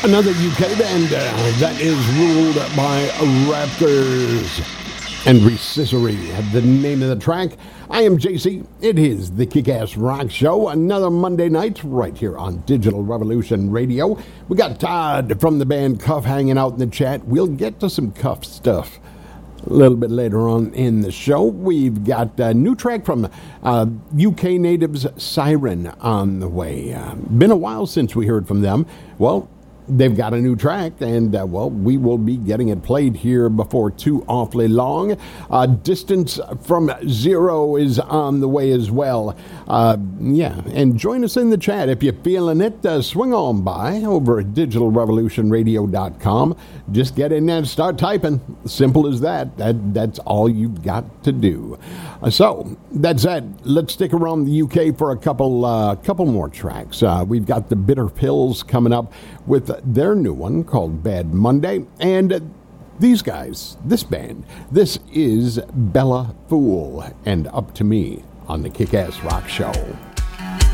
Another UK band that is ruled by Raptors and Recissory. The name of the track. I am JC. It is the Kick-Ass Rock Show. Another Monday night right here on Digital Revolution Radio. We got Todd from the band Cuff hanging out in the chat. We'll get to some Cuff stuff a little bit later on in the show. We've got a new track from UK natives Siren on the way. Been a while since we heard from them. Well, they've got a new track, and, we will be getting it played here before too awfully long. Distance from Zero is on the way as well. And join us in the chat. If you're feeling it, swing on by over at digitalrevolutionradio.com. Just get in there and start typing. Simple as that. That's all you've got to do. So, that's it. Let's stick around the UK for a couple more tracks. We've got the Bitter Pills coming up with their new one called Bad Monday. And these guys, this band, this is Bella Fool and Up to Me on the Kick-Ass Rock Show.